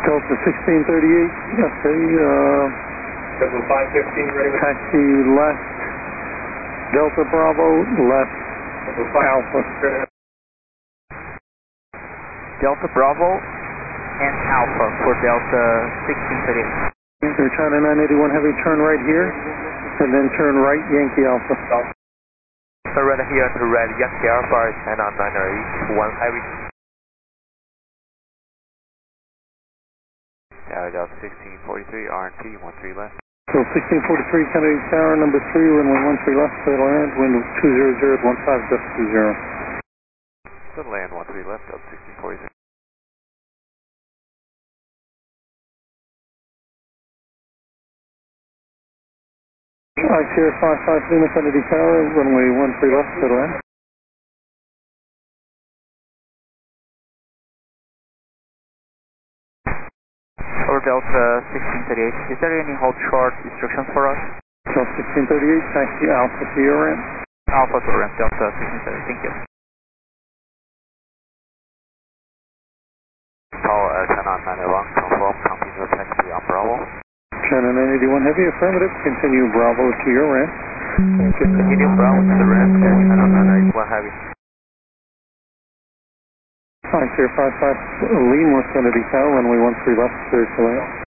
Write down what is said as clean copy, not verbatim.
Delta 1638, okay, Triple 515, ready with taxi left, Delta Bravo, left, Triple 5. Alpha. Delta Bravo and Alpha for Delta 1638. They're China 981 Heavy, turn right here, and then turn right, Yankee Alpha. So right here to red, Yankee Alpha, China 981 Heavy. Delta 1643, RNP, 13 left. So 1643 Kennedy Tower, number 3, runway 13 left, clear to land, wind 200 at 15, just 20. Clear to land, 13 left, Delta 1643. ICR 55 Lima Kennedy Tower, runway 13 left, clear to land. Or Delta 1638, is there any hold short instructions for us? Delta 1638, taxi Alpha to your ramp. Alpha to ramp, Delta 1638, thank you. Call China 981, confirm, continue taxi on Bravo. China 981 Heavy, affirmative, continue Bravo to your ramp. Continue Bravo to the ramp, China 981 Heavy. ICR 55 Lima Kennedy Tower, runway 13 left, clear to land.